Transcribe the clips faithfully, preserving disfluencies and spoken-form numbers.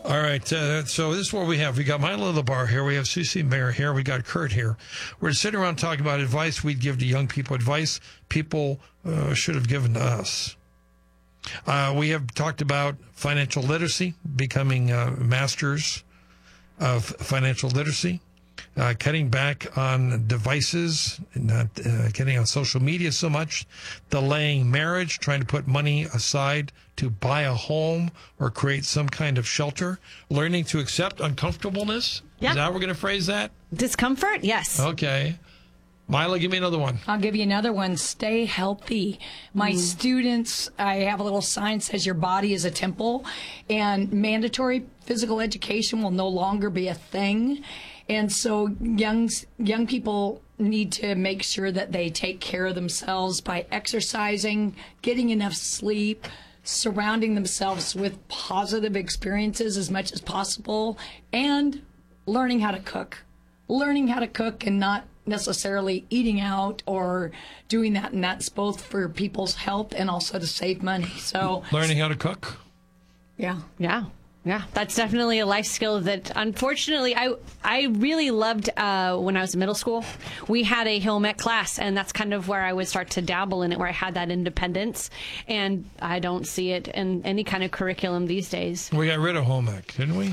All right, uh, so this is what we have. We got Milo the bar here. We have Susie Mayer here. We got Kurt here. We're sitting around talking about advice we'd give to young people, advice people uh, should have given to us. Uh, we have talked about financial literacy, becoming uh, masters of financial literacy, uh, cutting back on devices, not uh, getting on social media so much, delaying marriage, trying to put money aside to buy a home or create some kind of shelter, learning to accept uncomfortableness. Yeah. Is that how we're going to phrase that? Discomfort? Yes. Okay. Mila, give me another one. I'll give you another one. Stay healthy. My mm. students, I have a little sign that says your body is a temple, and mandatory physical education will no longer be a thing. And so young young people need to make sure that they take care of themselves by exercising, getting enough sleep, surrounding themselves with positive experiences as much as possible, and learning how to cook. Learning how to cook and not necessarily eating out or doing that, and that's both for people's health and also to save money. So learning how to cook. Yeah. Yeah. Yeah, that's definitely a life skill that, unfortunately, I I really loved uh, when I was in middle school. We had a home ec class, and that's kind of where I would start to dabble in it, where I had that independence, and I don't see it in any kind of curriculum these days. We got rid of home ec, didn't we?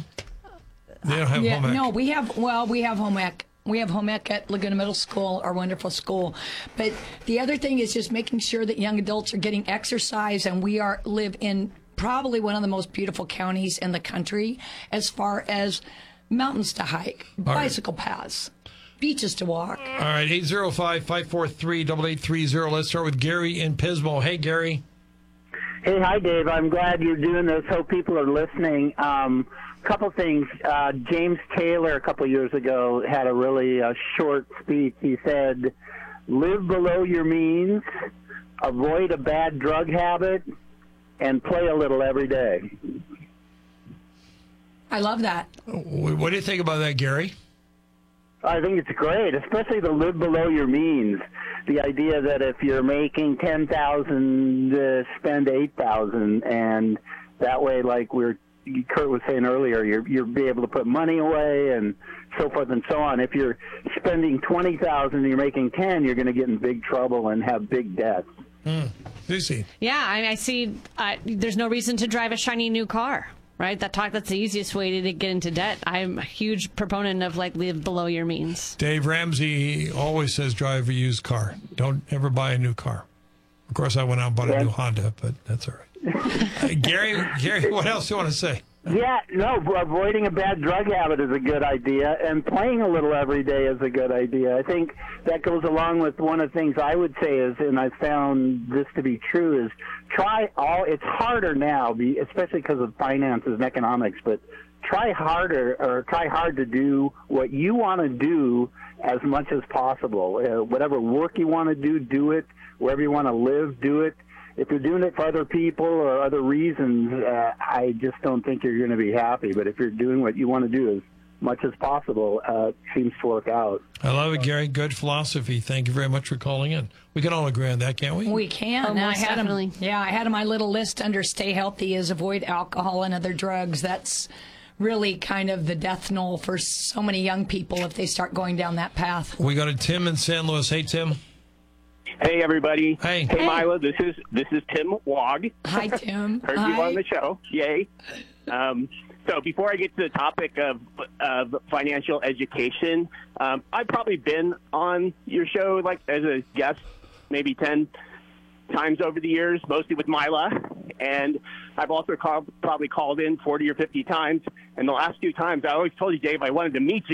They don't have yeah, home ec. No, we have, well, we have home ec. We have home ec at Laguna Middle School, our wonderful school. But the other thing is just making sure that young adults are getting exercise, and we are live in probably one of the most beautiful counties in the country as far as mountains to hike, All bicycle right. paths, beaches to walk. All right, eight zero five, five four three, eight eight three zero. Let's start with Gary in Pismo. Hey, Gary. Hey, hi, Dave. I'm glad you're doing this. Hope people are listening. Um, couple things. Uh, James Taylor a couple years ago had a really uh, short speech. He said, live below your means, avoid a bad drug habit, and play a little every day. I love that. What do you think about that, Gary? I think it's great, especially to live below your means. The idea that if you're making ten thousand dollars, uh, spend eight thousand dollars, and that way, like we're Kurt was saying earlier, you're, you'll be able to put money away and so forth and so on. If you're spending twenty thousand dollars and you're making ten, you're going to get in big trouble and have big debts. Mm. Lucy. Yeah, I, mean, I see uh, there's no reason to drive a shiny new car, right? That talk, that's the easiest way to, to get into debt. I'm a huge proponent of, like, live below your means. Dave Ramsey always says drive a used car. Don't ever buy a new car. Of course, I went out and bought a new Honda, but that's all right. uh, Gary, Gary, what else do you want to say? Yeah, no, avoiding a bad drug habit is a good idea, and playing a little every day is a good idea. I think that goes along with one of the things I would say is, and I've found this to be true, is try all, it's harder now, especially because of finances and economics, but try harder, or try hard to do what you want to do as much as possible. Uh, whatever work you want to do, do it. Wherever you want to live, do it. If you're doing it for other people or other reasons, uh, I just don't think you're going to be happy. But if you're doing what you want to do as much as possible, uh, it seems to work out. I love it, Gary. Good philosophy. Thank you very much for calling in. We can all agree on that, can't we? We can. Oh, I most had definitely. Them, yeah, I had on my little list under stay healthy is avoid alcohol and other drugs. That's really kind of the death knell for so many young people if they start going down that path. We got a Tim in San Luis. Hey, Tim. Hey, everybody. Hey. Hey, Hey. Mila. This is this is Tim Wog. Hi, Tim. Heard Hi. you on the show. Yay. Um, so before I get to the topic of, of financial education, um, I've probably been on your show like as a guest maybe ten times over the years, mostly with Mila. And I've also called, probably called in forty or fifty times. And the last few times, I always told you, Dave, I wanted to meet you.